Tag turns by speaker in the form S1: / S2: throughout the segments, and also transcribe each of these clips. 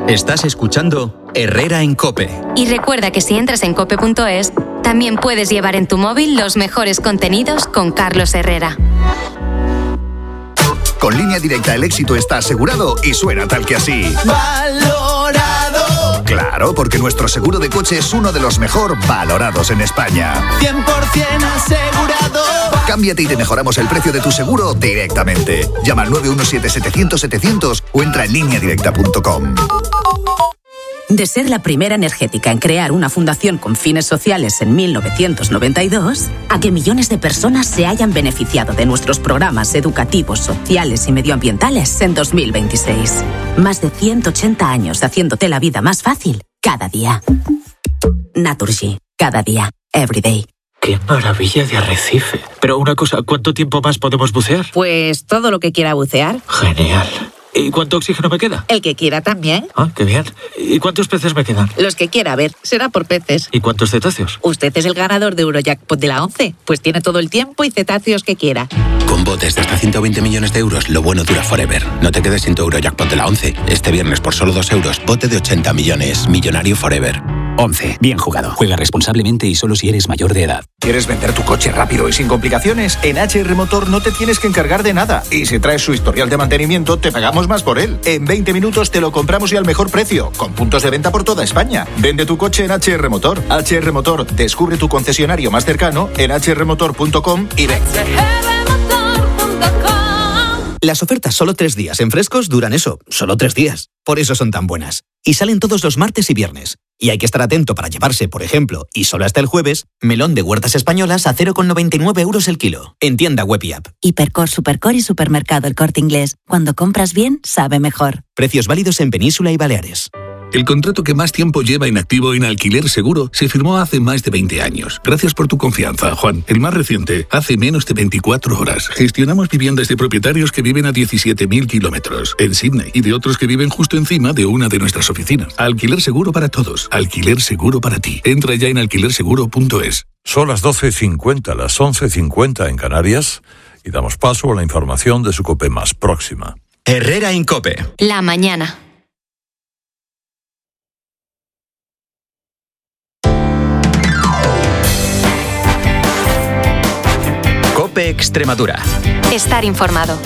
S1: Estás escuchando Herrera en COPE.
S2: Y recuerda que si entras en cope.es, también puedes llevar en tu móvil los mejores contenidos con Carlos Herrera.
S3: Con Línea Directa el éxito está asegurado y suena tal que así.
S4: ¡Valorado!
S3: Claro, porque nuestro seguro de coche es uno de los mejor valorados en España.
S4: 100% asegurado.
S3: Cámbiate y te mejoramos el precio de tu seguro directamente. Llama al 917-700-700 o entra en lineadirecta.com.
S5: De ser la primera energética en crear una fundación con fines sociales en 1992, a que millones de personas se hayan beneficiado de nuestros programas educativos, sociales y medioambientales en 2026. Más de 180 años haciéndote la vida más fácil cada día. Naturgy, cada día, every day.
S6: ¡Qué maravilla de arrecife! Pero una cosa, ¿cuánto tiempo más podemos bucear?
S7: Pues todo lo que quiera bucear.
S6: Genial. ¿Y cuánto oxígeno me queda?
S7: El que quiera también.
S6: Ah, qué bien. ¿Y cuántos peces me quedan?
S7: Los que quiera, a ver, será por peces.
S6: ¿Y cuántos cetáceos?
S7: Usted es el ganador de Eurojackpot de la 11, pues tiene todo el tiempo y cetáceos que quiera.
S8: Con botes de hasta 120 millones de euros, lo bueno dura forever. No te quedes sin tu Eurojackpot de la 11. Este viernes por solo 2 euros, bote de 80 millones. Millonario forever.
S9: 11. Bien jugado. Juega responsablemente y solo si eres mayor de edad.
S10: ¿Quieres vender tu coche rápido y sin complicaciones? En HR Motor no te tienes que encargar de nada. Y si traes su historial de mantenimiento, te pagamos más por él. En 20 minutos te lo compramos y al mejor precio, con puntos de venta por toda España. Vende tu coche en HR Motor. HR Motor, descubre tu concesionario más cercano en hrmotor.com y ven.
S11: Las ofertas solo 3 días en Frescos duran eso, solo 3 días. Por eso son tan buenas. Y salen todos los martes y viernes. Y hay que estar atento para llevarse, por ejemplo, y solo hasta el jueves, melón de Huertas Españolas a 0,99 euros el kilo. En tienda web y app.
S12: Hipercor, Supercor y Supermercado El Corte Inglés. Cuando compras bien, sabe mejor.
S11: Precios válidos en Península y Baleares.
S13: El contrato que más tiempo lleva inactivo en Alquiler Seguro se firmó hace más de 20 años. Gracias por tu confianza, Juan. El más reciente, hace menos de 24 horas. Gestionamos viviendas de propietarios que viven a 17.000 kilómetros en Sydney y de otros que viven justo encima de una de nuestras oficinas. Alquiler Seguro para todos. Alquiler Seguro para ti. Entra ya en alquilerseguro.es.
S14: Son las 12:50, las 11:50 en Canarias y damos paso a la información de su COPE más próxima.
S1: Herrera en COPE.
S2: La mañana.
S1: COPE Extremadura.
S2: Estar informado.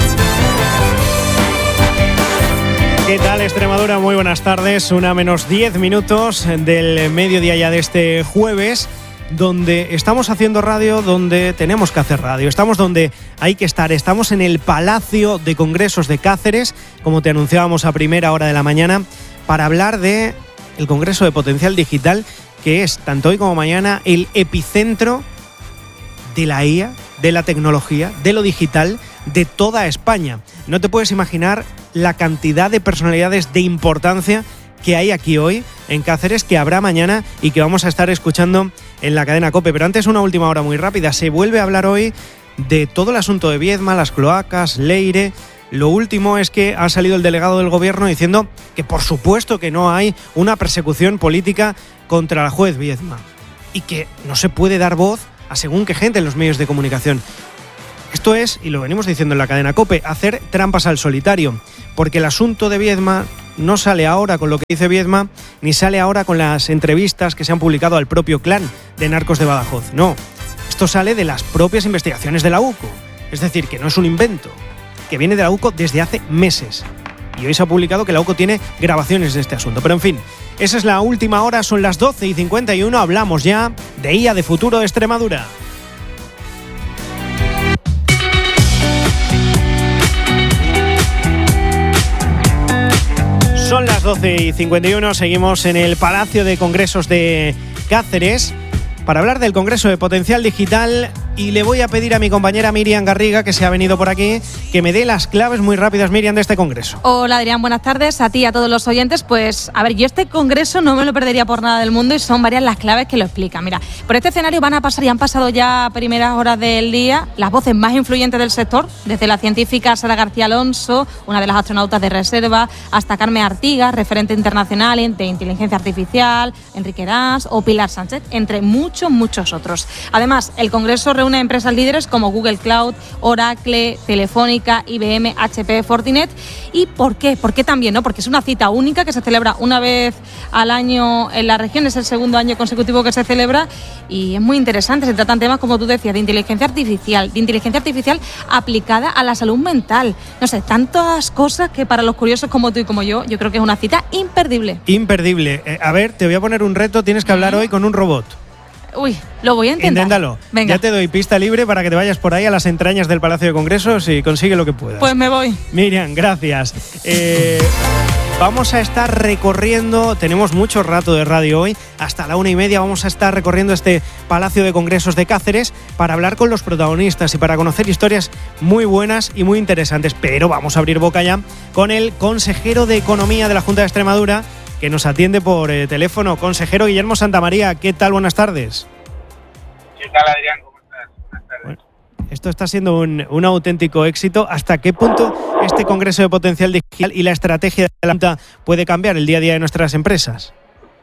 S15: ¿Qué tal, Extremadura? Muy buenas tardes. 1:10 del mediodía ya de este jueves, donde estamos haciendo radio, donde tenemos que hacer radio. Estamos donde hay que estar. Estamos en el Palacio de Congresos de Cáceres, como te anunciábamos a primera hora de la mañana, para hablar de el Congreso de Potencial Digital, que es, tanto hoy como mañana, el epicentro de la IA, de la tecnología, de lo digital, de toda España. No te puedes imaginar la cantidad de personalidades de importancia que hay aquí hoy en Cáceres, que habrá mañana y que vamos a estar escuchando en la cadena COPE. Pero antes, una última hora muy rápida. Se vuelve a hablar hoy de todo el asunto de Viedma, las cloacas, Leire. Lo último es que ha salido el delegado del gobierno diciendo que por supuesto que no hay una persecución política contra la juez Viedma y que no se puede dar voz a según qué gente en los medios de comunicación. Esto es, y lo venimos diciendo en la cadena COPE, hacer trampas al solitario, porque el asunto de Viedma no sale ahora con lo que dice Viedma, ni sale ahora con las entrevistas que se han publicado al propio clan de narcos de Badajoz. No, esto sale de las propias investigaciones de la UCO, es decir, que no es un invento, que viene de la UCO desde hace meses. Y hoy se ha publicado que la UCO tiene grabaciones de este asunto. Pero en fin, esa es la última hora, son las 12:51, hablamos ya de IA de Futuro de Extremadura. Son las 12:51, seguimos en el Palacio de Congresos de Cáceres para hablar del Congreso de Potencial Digital, y le voy a pedir a mi compañera Miriam Garriga, que se ha venido por aquí, que me dé las claves muy rápidas, Miriam, de este congreso.
S16: Hola, Adrián, buenas tardes a ti y a todos los oyentes. Pues, a ver, yo este congreso no me lo perdería por nada del mundo y son varias las claves que lo explican. Mira, por este escenario van a pasar y han pasado ya a primeras horas del día las voces más influyentes del sector, desde la científica Sara García Alonso, una de las astronautas de reserva, hasta Carmen Artigas, referente internacional de inteligencia artificial, Enrique Eras o Pilar Sánchez, entre muchos otros. Además, el congreso reúne empresas líderes como Google Cloud, Oracle, Telefónica, IBM, HP, Fortinet. ¿Y por qué? ¿Por qué también, no? Porque es una cita única que se celebra una vez al año en la región, es el segundo año consecutivo que se celebra y es muy interesante. Se tratan temas, como tú decías, de inteligencia artificial aplicada a la salud mental. No sé, tantas cosas que para los curiosos como tú y como yo creo que es una cita imperdible.
S15: Imperdible. A ver, te voy a poner un reto, tienes que hablar hoy con un robot.
S16: Uy, lo voy a intentar.
S15: Inténtalo.
S16: Venga.
S15: Ya te doy pista libre para que te vayas por ahí a las entrañas del Palacio de Congresos y consigue lo que puedas.
S16: Pues me voy.
S15: Miriam, gracias. Vamos a estar recorriendo, tenemos mucho rato de radio hoy, hasta la 1:30 vamos a estar recorriendo este Palacio de Congresos de Cáceres para hablar con los protagonistas y para conocer historias muy buenas y muy interesantes. Pero vamos a abrir boca ya con el consejero de Economía de la Junta de Extremadura, que nos atiende por teléfono. Consejero Guillermo Santamaría, ¿qué tal? Buenas tardes.
S17: ¿Qué tal, Adrián? ¿Cómo estás? Buenas tardes.
S15: Bueno, esto está siendo un auténtico éxito. ¿Hasta qué punto este Congreso de Potencial Digital y la estrategia de la Junta puede cambiar el día a día de nuestras empresas?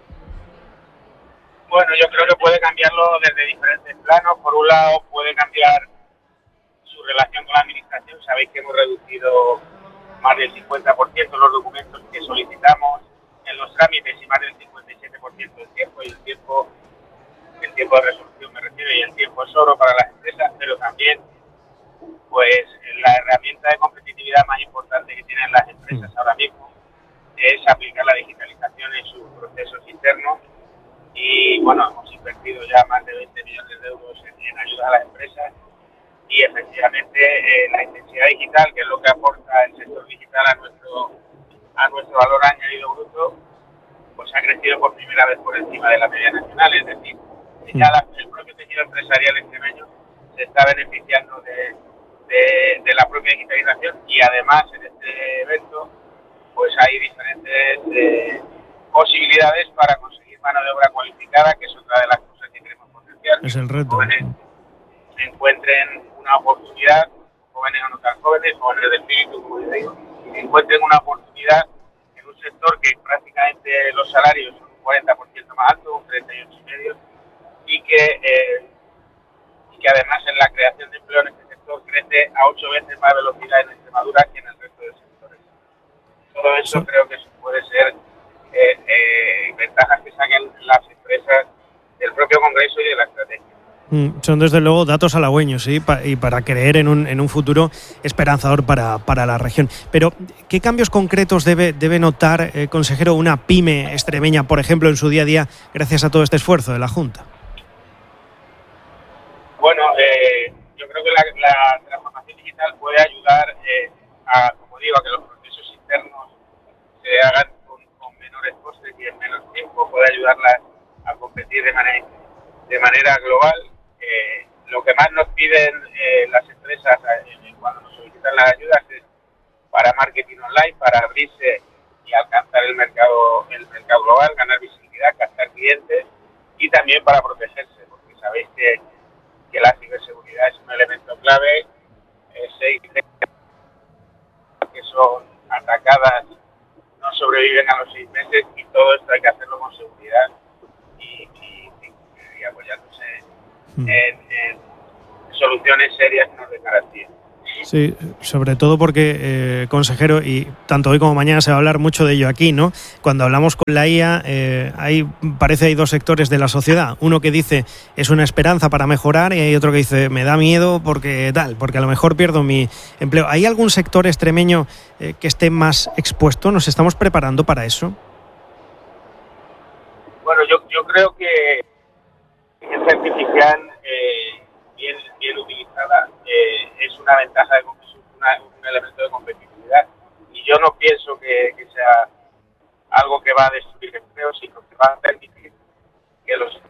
S17: Bueno, yo creo que puede cambiarlo desde diferentes planos. Por un lado, puede cambiar su relación con la Administración. Sabéis que hemos reducido más del 50% los documentos que solicitamos en los trámites y más del 57% del tiempo, y el tiempo de resolución me refiero, y el tiempo es oro para las empresas, pero también pues la herramienta de competitividad más importante que tienen las empresas ahora mismo es aplicar la digitalización en sus procesos internos. Y bueno, hemos invertido ya más de 20 millones de euros en ayudas a las empresas, y efectivamente la intensidad digital, que es lo que aporta el sector digital a nuestro valor añadido bruto, pues ha crecido por primera vez por encima de la media nacional. Es decir, ya el propio tejido empresarial extremeño se está beneficiando de la propia digitalización, y además en este evento pues hay diferentes posibilidades para conseguir mano de obra cualificada, que es otra de las cosas que queremos potenciar.
S15: Es el reto.
S17: Jóvenes encuentren una oportunidad, jóvenes o no tan jóvenes, jóvenes de espíritu, como les digo, encuentren una oportunidad en un sector que prácticamente los salarios son un 40% más alto, un 38,5%, y que además en la creación de empleo en este sector crece a 8 veces más velocidad en Extremadura que en el resto de sectores. Todo eso creo que puede ser ventajas que saquen las empresas del propio Congreso y de la estrategia.
S15: Son desde luego datos halagüeños, ¿sí? Y para creer en un futuro esperanzador para la región. Pero, ¿qué cambios concretos debe notar, consejero, una pyme extremeña, por ejemplo, en su día a día, gracias a todo este esfuerzo de la Junta?
S17: Bueno, yo creo que la transformación digital puede ayudar a que los procesos internos se hagan con menores costes y en menos tiempo, puede ayudarlas a competir de manera global. Lo que más nos piden las empresas cuando nos solicitan las ayudas es para marketing online, para abrirse y alcanzar el mercado global, ganar visibilidad, captar clientes, y también para protegerse, porque sabéis que la ciberseguridad es un elemento clave. 6 que son atacadas no sobreviven a los 6 meses, y todo esto hay que hacerlo con seguridad y apoyándose en soluciones serias que nos den garantía.
S15: Sí, sobre todo porque, consejero, y tanto hoy como mañana se va a hablar mucho de ello aquí, ¿no? Cuando hablamos con la IA, hay dos sectores de la sociedad. Uno que dice es una esperanza para mejorar, y hay otro que dice me da miedo porque a lo mejor pierdo mi empleo. ¿Hay algún sector extremeño que esté más expuesto? ¿Nos estamos preparando para eso?
S17: Bueno, yo creo que inteligencia artificial bien utilizada es una ventaja, un elemento de competitividad, y yo no pienso que sea algo que va a destruir empleo, sino que va a permitir que los...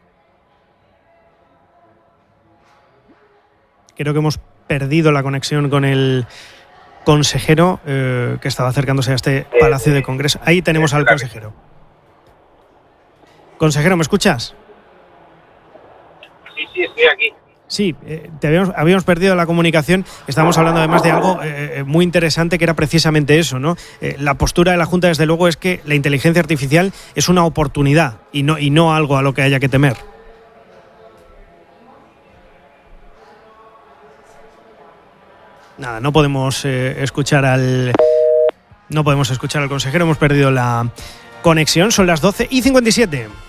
S15: Creo que hemos perdido la conexión con el consejero que estaba acercándose a este Palacio de Congreso. Ahí tenemos al consejero. Consejero, ¿me escuchas?
S17: Sí, estoy aquí.
S15: Sí, habíamos perdido la comunicación. Estábamos hablando además de algo muy interesante, que era precisamente eso, ¿no? La postura de la Junta, desde luego, es que la inteligencia artificial es una oportunidad y no algo a lo que haya que temer. Nada, no podemos escuchar al consejero, hemos perdido la conexión. Son las 12:57.